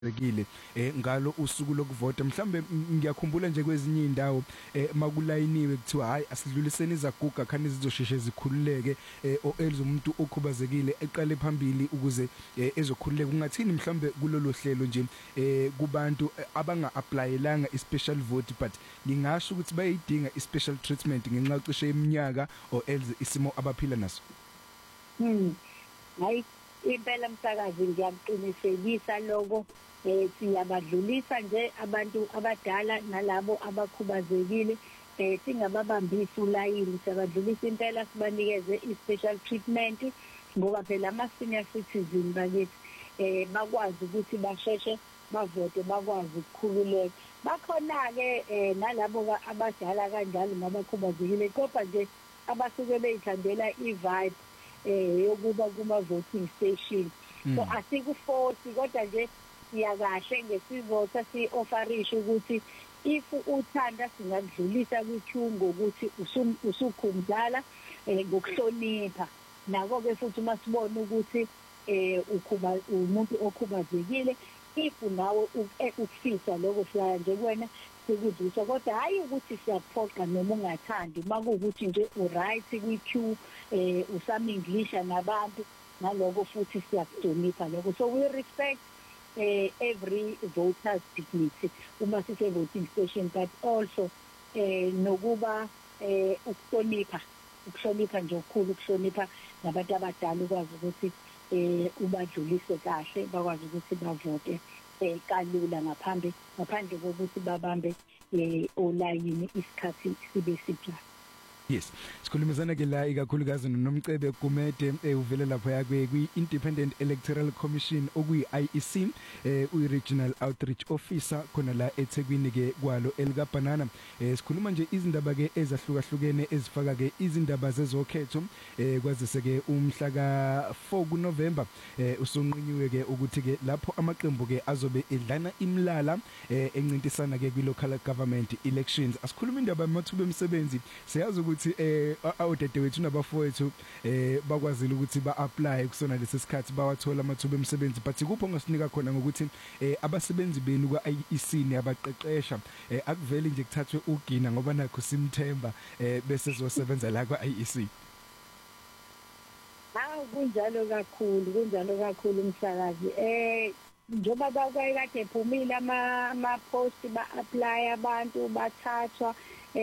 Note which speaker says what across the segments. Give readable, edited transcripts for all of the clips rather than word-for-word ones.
Speaker 1: zekile ngalo usuku lokuvota mhlambe ngiyakhumbula nje kwezinye indawo makulayiniwe kuthiwa hayi asidluliseni izaguga khani zizosheshe zikhululeke oelza umuntu okhubazekile eqale phambili ukuze ezokhululeka kungathini mhlambe kulolu hlelo nje kubantu abanga applyelanga ispecial vote but ngingasho ukuthi bayidinga ispecial treatment ngenxa cishe iminyaka oelza isimo abaphila naso.
Speaker 2: Hayi impela msakazi ngiyakuqinisekisa lokho siyabadlulisa nje abantu abadala nalabo abakhubazekile singababambisa ulayini siyabadlulisa impela sibanikeze i-special treatment ngoba phela ama-senior citizen bakithi bakwazi ukuthi basheshe bavote bakwazi ukukhululeka. Bakhona-ke nalabo abadala kanjalo nabakhubazekile kodwa nje abasuke beyithandela i-vibe yokuba kuma-voting station. So asikuforce kodwa nje siyakahle ngesivota si-offerishe ukuthi if uthanda singakudlulisa kwithungo ukuthi usukhumdala ngokuhlonipha nako-ke futhi masibona ukuthi umuntu okhubazekile if nawe ukufisa lokho siyaya nje kuwena sikudlulisa kodwa hayi ukuthi siyaphoqa noma ungathandi makuwukuthi nje uright kwi-queue usama-Englisha nabantu naloko futhi siyakuhlonipha lokho. So we respect every voter's dignity uma sise-voting station but also nokuba ukuhlonipha nje okukhulu ukuhlonipha nabantu abadala ukwazi ukuthi ubadlulise kahle bakwazi ukuthi bavote kalula ngaphandle kokuthi babambe olayini isikhathi sibe sijalo.
Speaker 1: Yes, sikhulumizana ke la ikakhulukazi noMcebe Gumede uvela lapha yakwe kwi-Independent Electoral Commission okuyi-IEC uyi-Regional Outreach Officer khona la eThekwini ke kwalo elikaBanana. Sikhuluma nje izindaba ke ezahlukahlukene ezifaka ke izindaba zezokhetho kwazise ke umhla ka4 kuNovember usonqinyiwe ke ukuthi ke lapho amaqembu ke azobe edlana imlala encintisana ke kwi-local government elections. Asikhuluma indaba yamathuba emisebenzi siyazi ukuthi awudadewethu nabafowethu bakwazile ukuthi ba-apply kusona lesi sikhathi bawathola amathuba emisebenzi but kupho ngasinika khona ngokuthi abasebenzi benu kwa-IEC niyabaqeqesha akuveli nje kuthathwe ugina ngoba nakho simthemba bese zosebenza la kwa-IEC.
Speaker 2: Kunjalo kakhulu umsakazi njengoba bakade ephumile ama-post ba-apply abantu bathathwa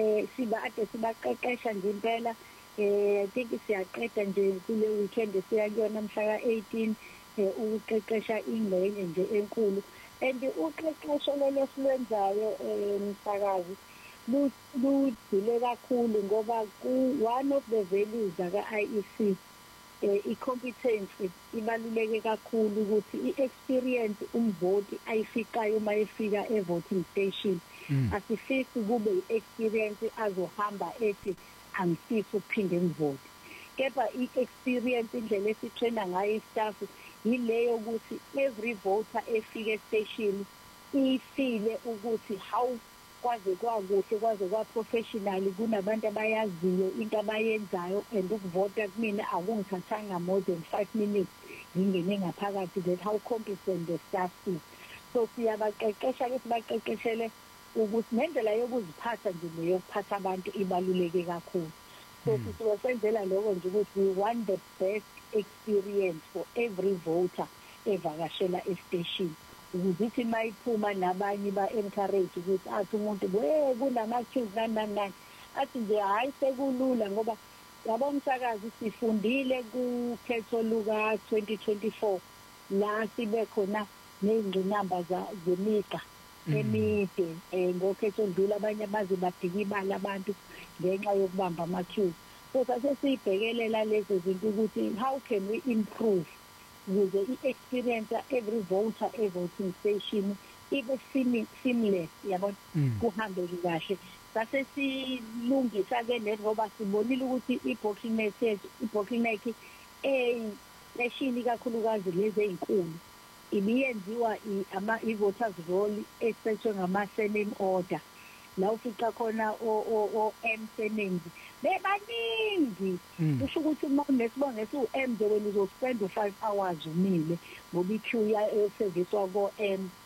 Speaker 2: sibaqeqesha nje impela I think siyaqeda nje kule weekend siya kuyona mhla ka-18 ukuqeqesha ingxenye nje enkulu and uqeqesho lolo silwenzayo msakazi ludile kakhulu ngoba one of the values ka-IEC i-competence ibaluleke kakhulu ukuthi i-experience umvoti ayifikayo uma efika e-voting station asifisi kube i-experience azohamba ethi angisisi ukuphinde ngivote kepha i-experience indlela esitraina ngayo i-staff yileyo ukuthi every voter efike e-station ifile ukuthi how kwaze kwa-professional kunabantu abayaziyo into abayenzayo and ukuvota kumina akungithathanga more than 5 minutes ngingene ngaphakathi that how competent the staff is. So siyabaqeqesha ke sibaqeqeshele ukuthi nendlela yokuziphatha nje neyokuphatha abantu ibaluleke kakhulu. So sisebenzela lokho nje ukuthi we want the best experience for every voter evakashela e-station. Ukuthi mayiphuma nabanye ba-encourage ukuthi athi umuntu kunama-queues nani athi nje hayi sekulula ngoba yabo msakazi sifundile kukhetho luka-2024 la sibe khona nezingqinamba zemigqa emide ngokhetho ndlula abanye baze badika ibala abantu ngenxa yokubamba ama-queues. So sase siyibhekelela lezo zinto ukuthi how can we improve ukuze i-experience every voter e-voting station ibe seamless yabo kuhambe kahle. Sase silungisa-ke net ngoba sibonile ukuthi i-bottleneck eshini kakhulukazi lezi ey'nkulu ibiyenziwa i-voters roll esethwe ngama-surname order la ufica khona o-M surnames bebaningi kusho ukuthi uma unesibongo esu-M nje wena uzospend 5 hours umile ngoba i-queue eserviswa ko-M